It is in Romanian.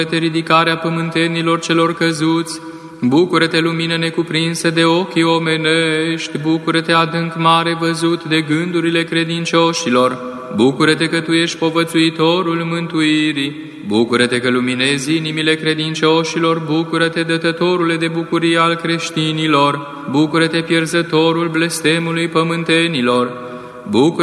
Bucură-te, ridicarea pământenilor celor căzuți, bucură-te, lumină necuprinsă de ochii omenești, bucură-te, adânc mare văzut de gândurile credincioșilor, bucură-te că Tu ești povățuitorul mântuirii, bucură-te că luminezi inimile credincioșilor, bucură-te, dătătorule de bucurie al creștinilor, bucură-te, pierzătorul blestemului pământenilor, bucură